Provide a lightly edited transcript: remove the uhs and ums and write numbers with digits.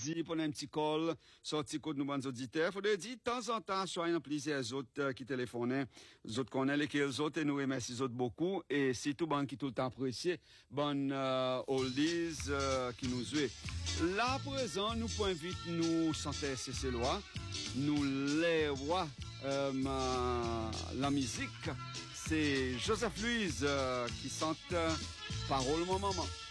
dit pour un petit call, sorti côté nous bons auditeurs. Faudrait dire, de temps en temps, soit il y a plusieurs autres qui téléphonent, les autres connaissent lesquels autres et nous remercions les autres beaucoup. Et c'est tout bon qui tout le temps apprécié, bon oldies qui nous jouent. Là, à présent, nous pouvons vite nous sentir ces lois, nous les voix, la musique. C'est Joseph Louise qui chante Parole mon maman.